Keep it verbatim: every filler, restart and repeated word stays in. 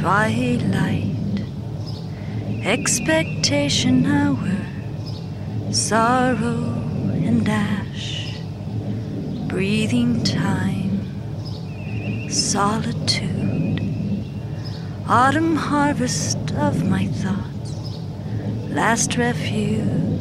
twilight, expectation hour, sorrow and ash, breathing time, solitude, autumn harvest of my thoughts, last refuge,